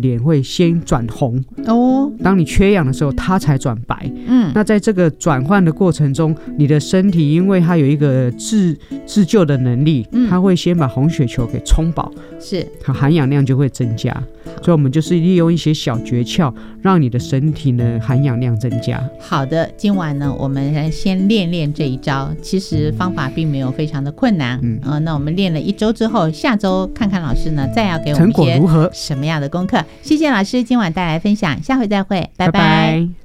脸会先转红当你缺氧的时候它才转白。那在这个转换的过程中，你的身体因为它有一个自救的能力，它会先把红血球给充饱，是含氧量就会增加。所以我们就是利用一些小诀窍，让你的身体呢含氧量增加。好的，今晚呢我们先练练这一招，其实方法并没有非常的困难。那我们练了1周之后，下周看看老师呢再要给我们一些什么样的功课。谢谢老师今晚带来分享，下回再会，拜拜。